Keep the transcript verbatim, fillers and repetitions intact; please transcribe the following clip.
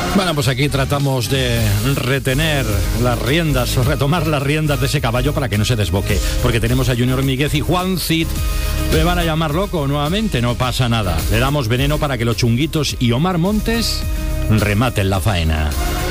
Bueno, pues aquí tratamos de retener las riendas, retomar las riendas de ese caballo para que no se desboque, porque tenemos a Junior Míguez y Juan Cid. Me van a llamar loco nuevamente, no pasa nada. Le damos veneno para que los Chunguitos y Omar Montes rematen la faena.